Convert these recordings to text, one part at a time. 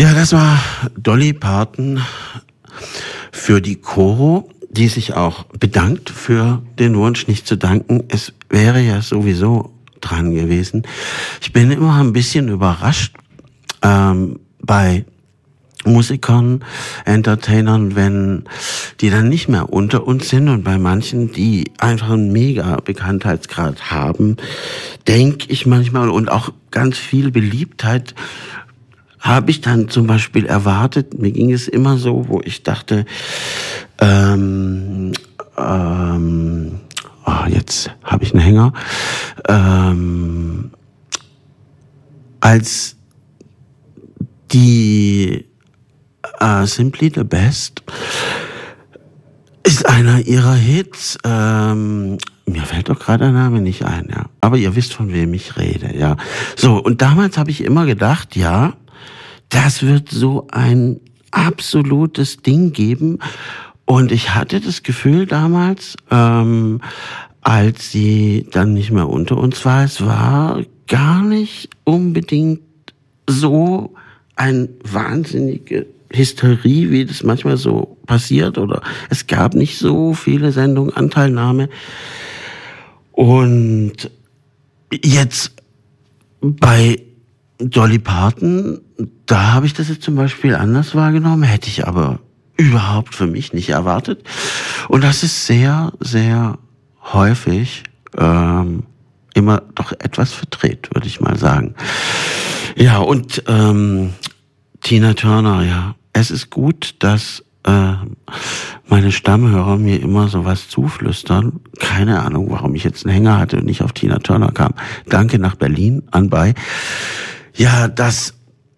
Ja, das war Dolly Parton für die Coro, die sich auch bedankt für den Wunsch, nicht zu danken. Es wäre ja sowieso dran gewesen. Ich bin immer ein bisschen überrascht bei Musikern, Entertainern, wenn die dann nicht mehr unter uns sind, und bei manchen, die einfach einen mega Bekanntheitsgrad haben, denke ich manchmal, und auch ganz viel Beliebtheit, habe ich dann zum Beispiel erwartet. Mir ging es immer so, wo ich dachte, jetzt habe ich einen Hänger, als die Simply the Best ist einer ihrer Hits. Mir fällt doch gerade der Name nicht ein, ja. Aber ihr wisst, von wem ich rede, ja. So, und damals habe ich immer gedacht, ja, das wird so ein absolutes Ding geben. Und ich hatte das Gefühl damals, als sie dann nicht mehr unter uns war, es war gar nicht unbedingt so eine wahnsinnige Hysterie, wie das manchmal so passiert, oder es gab nicht so viele Sendungen, Anteilnahme. Und jetzt bei Dolly Parton, da habe ich das jetzt zum Beispiel anders wahrgenommen, hätte ich aber überhaupt für mich nicht erwartet. Und das ist sehr, sehr häufig immer doch etwas verdreht, würde ich mal sagen. Ja, und Tina Turner, ja. Es ist gut, dass meine Stammhörer mir immer sowas zuflüstern. Keine Ahnung, warum ich jetzt einen Hänger hatte und nicht auf Tina Turner kam. Danke nach Berlin anbei. Ja, dass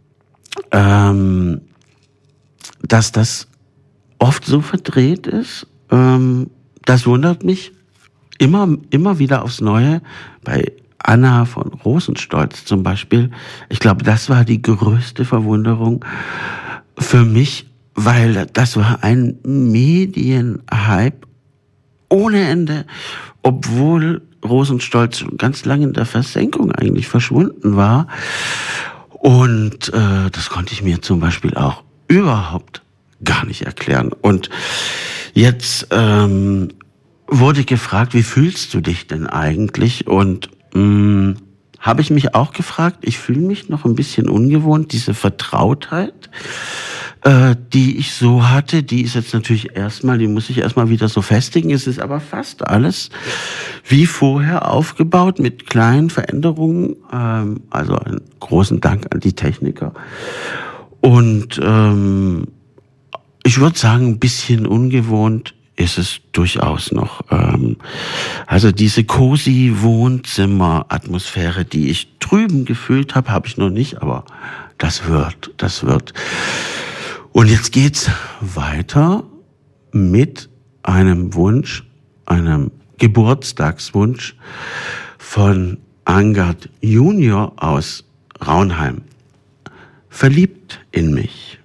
das oft so verdreht ist, das wundert mich immer wieder aufs Neue. Bei Anna von Rosenstolz zum Beispiel, ich glaube, das war die größte Verwunderung für mich, weil das war ein Medienhype ohne Ende, obwohl Rosenstolz schon ganz lange in der Versenkung eigentlich verschwunden war. Und das konnte ich mir zum Beispiel auch überhaupt gar nicht erklären. Und jetzt wurde gefragt, wie fühlst du dich denn eigentlich? Und habe ich mich auch gefragt. Ich fühle mich noch ein bisschen ungewohnt, diese Vertrautheit, die ich so hatte, die ist jetzt natürlich die muss ich erstmal wieder so festigen. Es ist aber fast alles wie vorher aufgebaut mit kleinen Veränderungen. Also einen großen Dank an die Techniker. Und ich würde sagen, ein bisschen ungewohnt ist es durchaus noch. Also diese cozy Wohnzimmer-Atmosphäre, die ich drüben gefühlt habe, habe ich noch nicht, aber das wird. Und jetzt geht's weiter mit einem Wunsch, einem Geburtstagswunsch von Angard Junior aus Raunheim. Verliebt in mich.